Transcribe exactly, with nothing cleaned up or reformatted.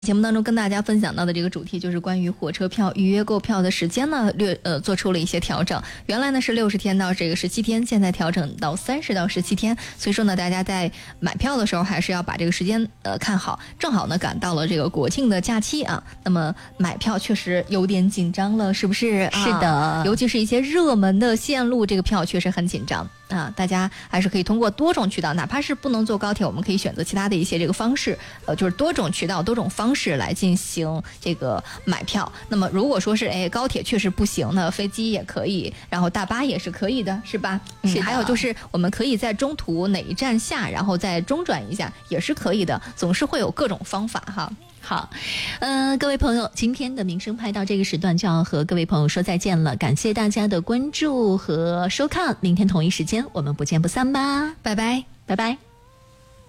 节目当中跟大家分享到的这个主题就是关于火车票预约购票的时间呢，略呃做出了一些调整。原来呢是六十天到这个十七天，现在调整到三十到十七天。所以说呢，大家在买票的时候还是要把这个时间呃看好。正好呢赶到了这个国庆的假期啊，那么买票确实有点紧张了，是不是？ 是的， 啊、尤其是一些热门的线路，这个票确实很紧张。啊，大家还是可以通过多种渠道，哪怕是不能坐高铁，我们可以选择其他的一些这个方式，呃，就是多种渠道、多种方式来进行这个买票。那么如果说是哎高铁确实不行呢，飞机也可以，然后大巴也是可以的，是吧？ 是的。 嗯，还有就是我们可以在中途哪一站下，然后再中转一下，也是可以的，总是会有各种方法哈。 好，呃，各位朋友，今天的民生派到这个时段就要和各位朋友说再见了，感谢大家的关注和收看，明天同一时间我们不见不散吧， 拜拜， 拜拜。